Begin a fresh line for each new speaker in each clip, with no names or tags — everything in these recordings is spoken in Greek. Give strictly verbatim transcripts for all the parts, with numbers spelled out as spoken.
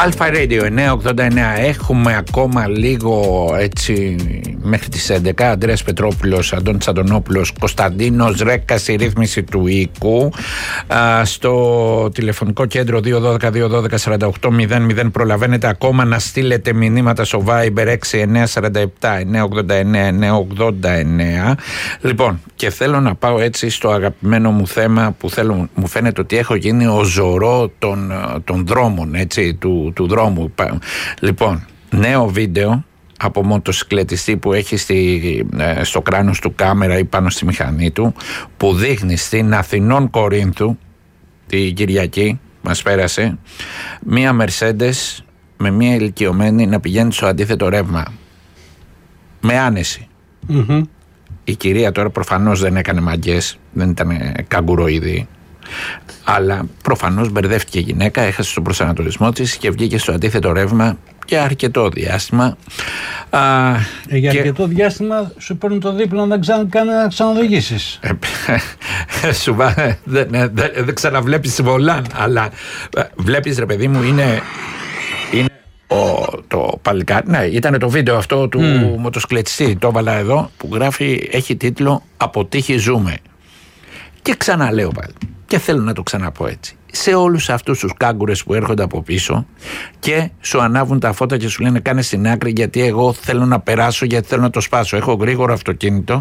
Αλφα Radio εννιακόσια ογδόντα εννέα. Έχουμε ακόμα λίγο έτσι μέχρι τις έντεκα. Ανδρέας Πετρόπουλος, Αντώνης Αντωνόπουλος, Κωνσταντίνος Ρέκας, η ρύθμιση του οίκου. Α, στο τηλεφωνικό κέντρο δύο ένα δύο, δύο ένα τέσσερα οκτώ μηδέν μηδέν προλαβαίνετε ακόμα να στείλετε μηνύματα στο Viber έξι εννιά φορ επτά εννιακόσια ογδόντα εννέα εννιακόσια ογδόντα εννέα. Λοιπόν, και θέλω να πάω έτσι στο αγαπημένο μου θέμα που θέλω, μου φαίνεται ότι έχω γίνει ο Ζωρό των, των δρόμων, έτσι, του, του δρόμου. Λοιπόν, νέο βίντεο από μοτοσυκλετιστή που έχει στη, στο κράνος του κάμερα ή πάνω στη μηχανή του, που δείχνει στην Αθηνών Κορίνθου την Κυριακή, μας πέρασε, μία Mercedes με μία ηλικιωμένη να πηγαίνει στο αντίθετο ρεύμα με άνεση. Mm-hmm. Η κυρία τώρα προφανώς δεν έκανε μαγκές, δεν ήταν καγκουροειδή, αλλά προφανώς μπερδεύτηκε η γυναίκα, έχασε τον προσανατολισμό της και βγήκε στο αντίθετο ρεύμα για αρκετό διάστημα. Α,
ε, για και... αρκετό διάστημα σου παίρνουν το δίπλο να δεν κάνει να ξαναδογήσεις.
Σου δεν, δεν, δεν ξαναβλέπεις βολάν, αλλά βλέπεις, ρε παιδί μου, είναι, είναι ο, το παλικάρι. Ναι, ήταν το βίντεο αυτό του mm. μοτοσυκλετιστή, το έβαλα εδώ, που γράφει, έχει τίτλο «Από τύχη ζούμε». Και ξαναλέω πάλι, και θέλω να το ξαναπώ έτσι, σε όλους αυτούς τους κάγκουρες που έρχονται από πίσω και σου ανάβουν τα φώτα και σου λένε κάνε στην άκρη γιατί εγώ θέλω να περάσω, γιατί θέλω να το σπάσω, έχω γρήγορο αυτοκίνητο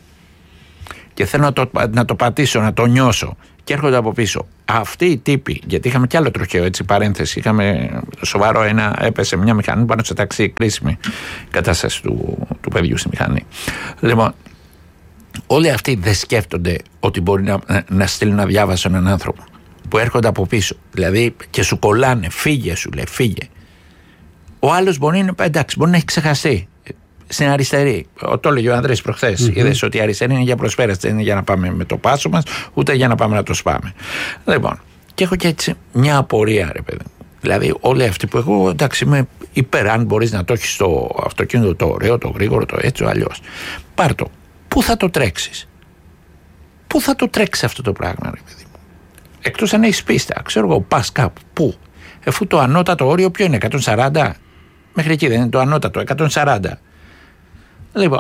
και θέλω να το, να το πατήσω, να το νιώσω, και έρχονται από πίσω αυτοί οι τύποι, γιατί είχαμε κι άλλο τροχαίο, έτσι, παρένθεση, είχαμε σοβαρό, ένα, έπεσε μια μηχανή πάνω σε ταξί, κρίσιμη κατάσταση του, του παιδιού στη μηχανή. Λοιπόν, όλοι αυτοί δεν σκέφτονται ότι μπορεί να, να στείλουν αδιάβαστο έναν άνθρωπο που έρχονται από πίσω, δηλαδή, και σου κολλάνε, φύγε, σου λέει, φύγε. Ο άλλος μπορεί να, εντάξει, μπορεί να έχει ξεχαστεί στην αριστερή. Το έλεγε ο Ανδρέας προχθές. Mm-hmm. Είδες ότι η αριστερή είναι για προσφέραση, δεν είναι για να πάμε με το πάσο μας, ούτε για να πάμε να το σπάμε. Λοιπόν, και έχω και έτσι μια απορία, ρε παιδί. Δηλαδή, όλοι αυτοί που εγώ, εντάξει, είμαι υπέρ, αν μπορείς να το έχεις στο αυτοκίνητο το ωραίο, το γρήγορο, το έτσι, το αλλιώς. Πάρ' το. Πού θα το τρέξεις? Πού θα το τρέξεις αυτό το πράγμα, ρε παιδί μου? Εκτός αν έχεις πίστα, ξέρω εγώ, πας κάπου. Πού? Εφού το ανώτατο όριο ποιο είναι, εκατόν σαράντα? Μέχρι εκεί δεν είναι το ανώτατο, εκατόν σαράντα. Λοιπόν,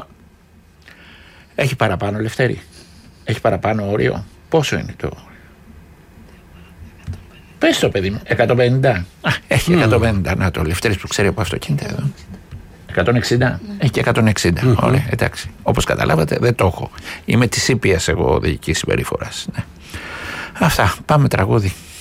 έχει παραπάνω, Λευτέρη? Έχει παραπάνω όριο? Πόσο είναι το όριο? Πες το, παιδί μου, εκατόν πενήντα. Α, έχει mm. εκατόν πενήντα. Να το, Λευτέρης που ξέρει από αυτοκίνητα εδώ. εκατόν εξήντα. Mm. Έχει και εκατόν εξήντα. Mm-hmm. Ωραία, εντάξει. Όπως καταλάβατε, δεν το έχω. Είμαι της ήπιας εγώ οδηγικής συμπεριφοράς. Ναι. Αυτά. Πάμε τραγούδι.